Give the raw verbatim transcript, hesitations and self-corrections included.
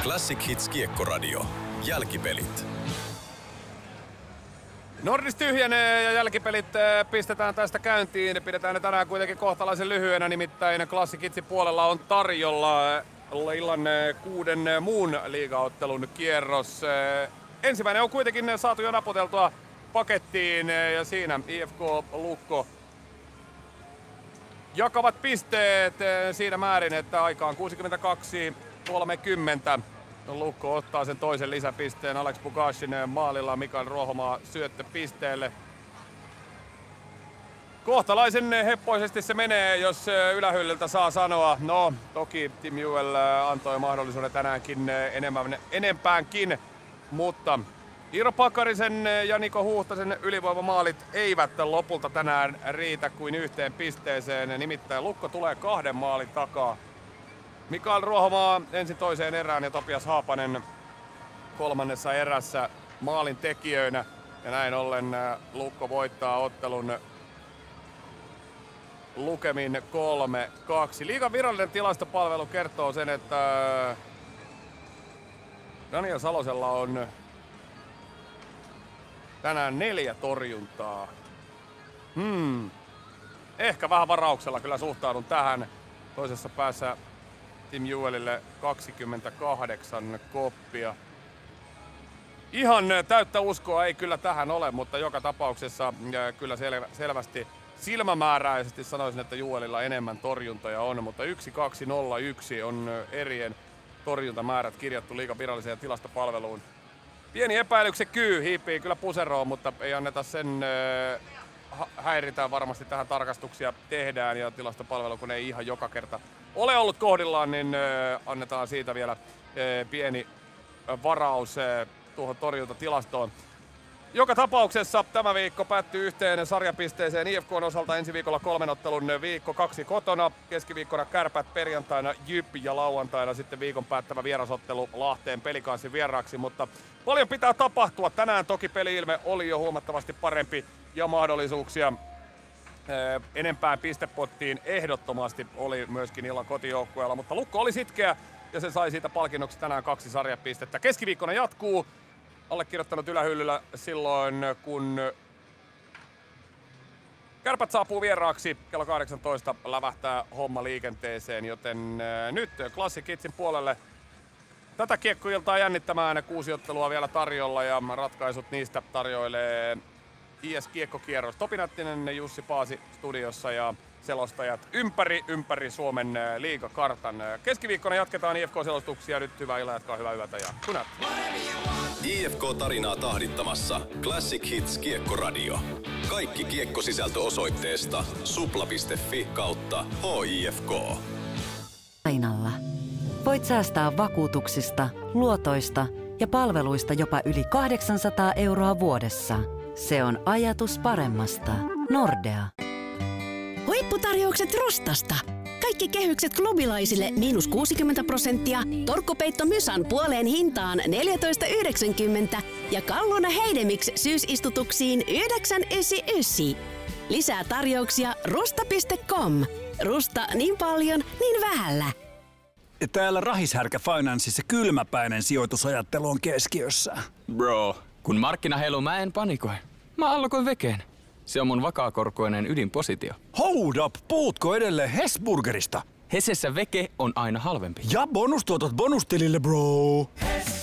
Classic Hits Kiekkoradio. Jälkipelit. Nordis tyhjenee ja jälkipelit pistetään tästä käyntiin. Pidetään ne tänään kuitenkin kohtalaisen lyhyenä, nimittäin Classic Hitsin puolella on tarjolla illan kuuden muun liigaottelun kierros. Ensimmäinen on kuitenkin saatu jo naputeltua pakettiin ja siinä I F K Lukko jakavat pisteet siinä määrin, että aikaan kuusikymmentäkaksi kolmekymmentä. Lukko ottaa sen toisen lisäpisteen Alex Bugachin maalilla, Mikael Ruohomaa syöttö pisteelle. Kohtalaisen heppoisesti se menee, jos ylähyllyltä saa sanoa. No, toki Tim Juel antoi mahdollisuuden tänäänkin enemmän, enempäänkin, mutta Iiro Pakarisen ja Niko Huhtasen ylivoimamaalit eivät lopulta tänään riitä kuin yhteen pisteeseen. Nimittäin Lukko tulee kahden maalin takaa. Mikael Ruohomaa ensin toiseen erään ja Topias Haapanen kolmannessa erässä maalin tekijöinä. Ja näin ollen Lukko voittaa ottelun lukemin kolme kaksi. Liigan virallinen tilastopalvelu kertoo sen, että Daniel Salosella on tänään neljä torjuntaa. Hmm. Ehkä vähän varauksella kyllä suhtaudun tähän. Toisessa päässä Tim Juelille kaksikymmentäkahdeksan koppia. Ihan täyttä uskoa ei kyllä tähän ole, mutta joka tapauksessa kyllä sel- selvästi silmämääräisesti sanoisin, että Juelilla enemmän torjuntoja on, mutta yksi kaksi nolla yksi on erien torjuntamäärät kirjattu liigan viralliseen tilastopalveluun. Pieni epäilyksen kyy hiipii kyllä puseroon, mutta ei anneta sen äh, häiritä. Varmasti tähän tarkastuksia tehdään ja tilastopalvelu, kun ei ihan joka kerta ole ollut kohdillaan, niin äh, annetaan siitä vielä äh, pieni varaus äh, tuohon torjuntatilastoon. Joka tapauksessa tämä viikko päättyy yhteen sarjapisteeseen I F K:n osalta. Ensi viikolla kolmen ottelun viikko, kaksi kotona. Keskiviikkona Kärpät, perjantaina Jyp ja lauantaina sitten viikon päättävä vierasottelu Lahteen Pelikanssin vieraaksi. Mutta paljon pitää tapahtua. Tänään toki peli-ilme oli jo huomattavasti parempi ja mahdollisuuksia ee, enempään pistepottiin ehdottomasti oli myöskin illan kotijoukkueella. Mutta Lukko oli sitkeä ja se sai siitä palkinnoksi tänään kaksi sarjapistettä. Keskiviikkona jatkuu. Allekirjoittanut ylähyllyllä silloin, kun Kärpät saapuu vieraaksi. Kello kahdeksantoista lävähtää homma liikenteeseen, joten nyt Classic Hitsin puolelle tätä kiekkoiltaa jännittämään. Kuusi ottelua vielä tarjolla ja ratkaisut niistä tarjoilee I S Kiekkokierros. Topi Nättinen, Jussi Paasi studiossa ja selostajat ympäri, ympäri Suomen liigakartan. Keskiviikkona jatketaan I F K-selostuksia. Nyt hyvää iltaa, jatkaa hyvää yötä ja kunat. I F K-tarinaa tahdittamassa Classic Hits Kiekkoradio. Kaikki kiekkosisältö osoitteesta supla piste fi kautta H I F K. Lainalla voit säästää vakuutuksista, luotoista ja palveluista jopa yli kahdeksansataa euroa vuodessa. Se on ajatus paremmasta. Nordea. Huipputarjoukset Rustasta. Kaikki kehykset klubilaisille miinus kuusikymmentä prosenttia, torkkupeitto Mysan puoleen hintaan neljätoista yhdeksänkymmentä ja Kalluna Heidemix syysistutuksiin yhdeksän yhdeksänkymmentäyhdeksän. Lisää tarjouksia rusta piste com. Rusta niin paljon, niin vähällä. Täällä Rahishärkä Financeissa kylmäpäinen sijoitusajattelu on keskiössä. Bro, kun markkina heiluu, mä en panikoi. Mä allokoin vekeen. Se on mun vakaakorkoinen ydinpositio. Hold up! Puhutko edelleen Hesburgerista? Hesessä veke on aina halvempi. Ja bonustuotot bonustilille, bro! Hes!